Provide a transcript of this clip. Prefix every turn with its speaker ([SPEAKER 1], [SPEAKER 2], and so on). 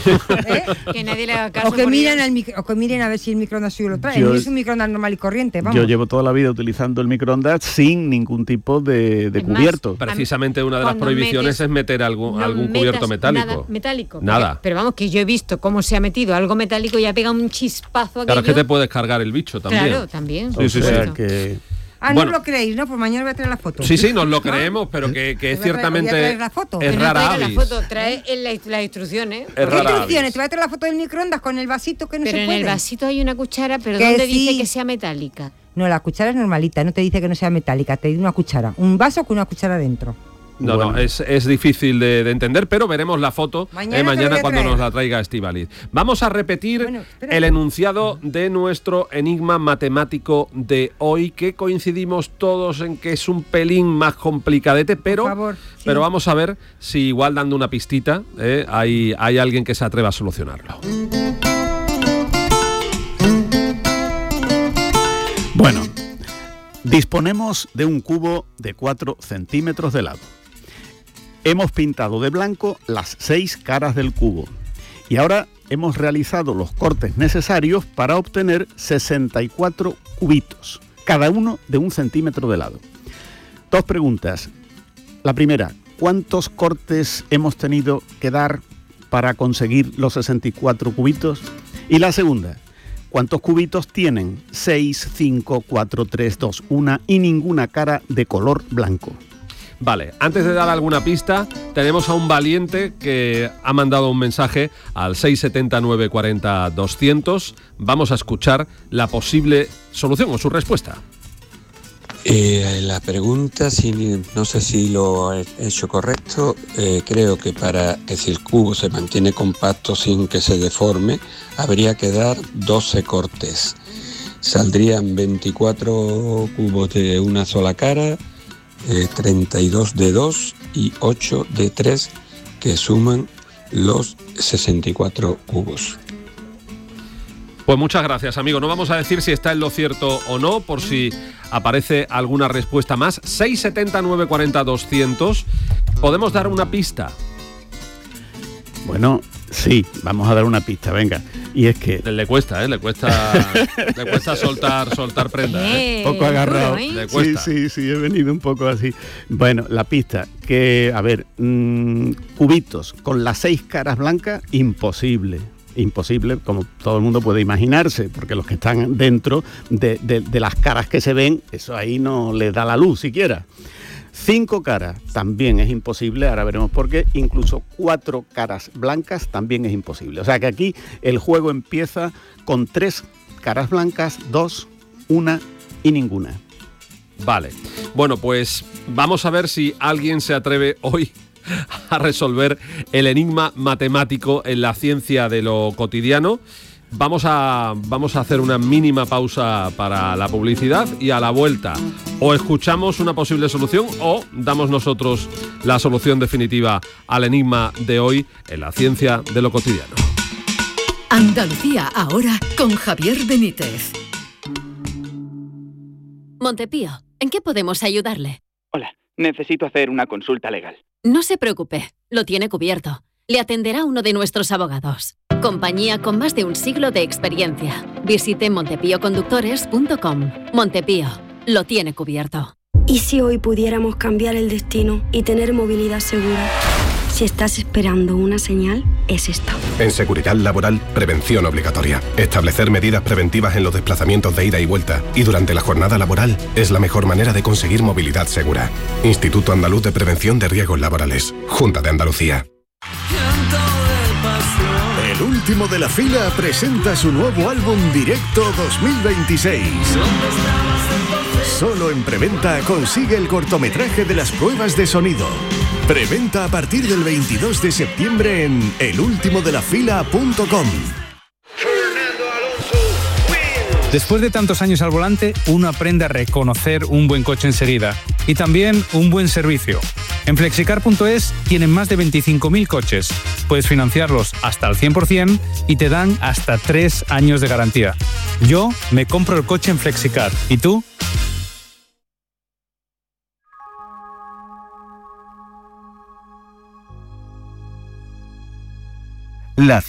[SPEAKER 1] Que nadie le haga caso.
[SPEAKER 2] O que miren a ver si el microondas suyo lo trae. El mío es un microondas normal y corriente, vamos.
[SPEAKER 3] Yo llevo toda la vida utilizando el microondas sin ningún tipo de cubierto.
[SPEAKER 4] Precisamente una de las prohibiciones es meter algún cubierto metálico.
[SPEAKER 1] Nada metálico.
[SPEAKER 4] Nada.
[SPEAKER 1] Pero vamos, que yo he visto cómo se ha metido algo metálico y ha pegado un chispazo aquello.
[SPEAKER 4] Claro, es que te puedes cargar el bicho también.
[SPEAKER 1] Claro, también.
[SPEAKER 3] Sí. Que...
[SPEAKER 2] no lo creéis, ¿no? Pues mañana voy a traer la foto.
[SPEAKER 4] Sí, nos lo creemos, pero que es ciertamente
[SPEAKER 2] la foto.
[SPEAKER 4] es rara avis.
[SPEAKER 1] La foto, trae las instrucciones.
[SPEAKER 2] ¿Qué instrucciones? Te voy a traer la foto del microondas con el vasito que no se puede.
[SPEAKER 1] Pero en el vasito hay una cuchara, pero ¿dónde dice que sea metálica?
[SPEAKER 2] No, la cuchara es normalita, no te dice que no sea metálica, te dice una cuchara. Un vaso con una cuchara dentro.
[SPEAKER 4] No, es difícil de entender, pero veremos la foto mañana cuando nos la traiga Estíbaliz. Vamos a repetir el enunciado de nuestro enigma matemático de hoy, que coincidimos todos en que es un pelín más complicadete, pero vamos a ver si igual dando una pistita hay alguien que se atreva a solucionarlo.
[SPEAKER 3] Bueno, disponemos de un cubo de 4 centímetros de lado. Hemos pintado de blanco las 6 caras del cubo y ahora hemos realizado los cortes necesarios para obtener 64 cubitos, cada uno de 1 centímetro de lado. 2 preguntas. La primera, ¿cuántos cortes hemos tenido que dar para conseguir los 64 cubitos? Y la segunda, ¿cuántos cubitos tienen 6, 5, 4, 3, 2, 1 y ninguna cara de color blanco?
[SPEAKER 4] Vale, antes de dar alguna pista, tenemos a un valiente que ha mandado un mensaje al 679 40 200. Vamos a escuchar la posible solución o su respuesta.
[SPEAKER 5] La pregunta, no sé si lo he hecho correcto, creo que para que si el cubo se mantiene compacto sin que se deforme, habría que dar 12 cortes. Saldrían 24 cubos de una sola cara, 32 de 2 y 8 de 3, que suman los 64 cubos.
[SPEAKER 4] Pues muchas gracias, amigo. No vamos a decir si está en lo cierto o no, por si aparece alguna respuesta más. 679 40 200. ¿Podemos dar una pista?
[SPEAKER 3] Bueno, sí, vamos a dar una pista, venga. Y es que...
[SPEAKER 4] Le cuesta soltar prendas.
[SPEAKER 3] Poco agarrado.
[SPEAKER 4] Le cuesta.
[SPEAKER 3] Sí, he venido un poco así. Bueno, la pista, que, a ver, cubitos con las 6 caras blancas, imposible, como todo el mundo puede imaginarse, porque los que están dentro de las caras que se ven, eso ahí no les da la luz siquiera. 5 caras también es imposible, ahora veremos por qué. Incluso 4 caras blancas también es imposible. O sea que aquí el juego empieza con 3 caras blancas, 2, 1 y ninguna.
[SPEAKER 4] Vale, bueno, pues vamos a ver si alguien se atreve hoy a resolver el enigma matemático en la ciencia de lo cotidiano. Vamos a hacer una mínima pausa para la publicidad y a la vuelta o escuchamos una posible solución o damos nosotros la solución definitiva al enigma de hoy en la ciencia de lo cotidiano.
[SPEAKER 6] Andalucía ahora con Javier Benítez.
[SPEAKER 7] Montepío, ¿en qué podemos ayudarle?
[SPEAKER 8] Hola, necesito hacer una consulta legal.
[SPEAKER 7] No se preocupe, lo tiene cubierto. Le atenderá uno de nuestros abogados. Compañía con más de un siglo de experiencia. Visite montepíoconductores.com. Montepío, lo tiene cubierto.
[SPEAKER 9] ¿Y si hoy pudiéramos cambiar el destino y tener movilidad segura? Si estás esperando una señal, es esta.
[SPEAKER 10] En Seguridad Laboral, prevención obligatoria. Establecer medidas preventivas en los desplazamientos de ida y vuelta y durante la jornada laboral es la mejor manera de conseguir movilidad segura. Instituto Andaluz de Prevención de Riesgos Laborales. Junta de Andalucía.
[SPEAKER 11] El último de la fila presenta su nuevo álbum Directo 2026. Solo en preventa consigue el cortometraje de las pruebas de sonido. Preventa a partir del 22 de septiembre en elultimodelafila.com.
[SPEAKER 12] Después de tantos años al volante, uno aprende a reconocer un buen coche enseguida y también un buen servicio. En Flexicar.es tienen más de 25.000 coches. Puedes financiarlos hasta el 100% y te dan hasta 3 años de garantía. Yo me compro el coche en Flexicar. ¿Y tú?
[SPEAKER 11] La